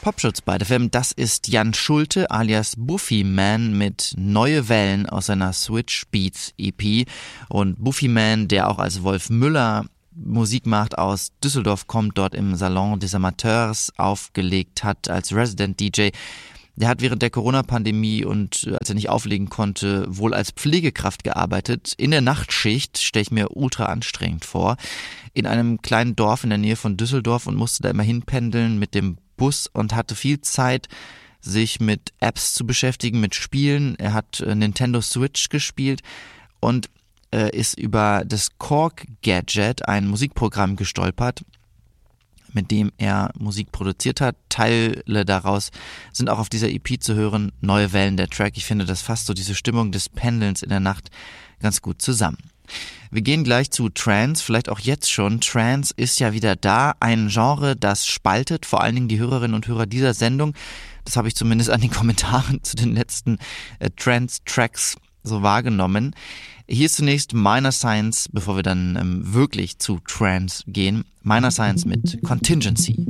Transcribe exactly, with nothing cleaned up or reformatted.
Popschutz bei F M. Das ist Jan Schulte alias Buffy Man mit Neue Wellen aus seiner Switch Beats E P. Und Buffy Man, der auch als Wolf Müller Musik macht, aus Düsseldorf kommt, dort im Salon des Amateurs aufgelegt hat als Resident D J. Der hat während der Corona-Pandemie und als er nicht auflegen konnte, wohl als Pflegekraft gearbeitet. In der Nachtschicht, stelle ich mir ultra anstrengend vor, in einem kleinen Dorf in der Nähe von Düsseldorf und musste da immer hinpendeln mit dem Bus und hatte viel Zeit, sich mit Apps zu beschäftigen, mit Spielen. Er hat Nintendo Switch gespielt und äh, ist über das Korg Gadget, ein Musikprogramm, gestolpert, mit dem er Musik produziert hat. Teile daraus sind auch auf dieser E P zu hören. Neue Wellen, der Track. Ich finde, das fasst so diese Stimmung des Pendelns in der Nacht ganz gut zusammen. Wir gehen gleich zu Trance, vielleicht auch jetzt schon. Trance ist ja wieder da, ein Genre, das spaltet, vor allen Dingen die Hörerinnen und Hörer dieser Sendung. Das habe ich zumindest an den Kommentaren zu den letzten äh, Trance-Tracks so wahrgenommen. Hier ist zunächst Minor Science, bevor wir dann ähm, wirklich zu Trance gehen. Minor Science mit Contingency.